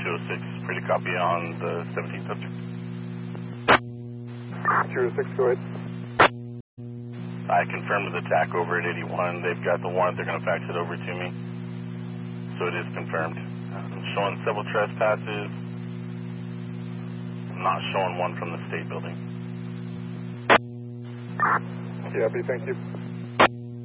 206, pretty copy on the 17th subject. 206, go ahead. I confirmed the attack over at 81. They've got the warrant. They're going to fax it over to me. So it is confirmed. I'm showing several trespasses. I'm not showing one from the state building. Copy, thank you.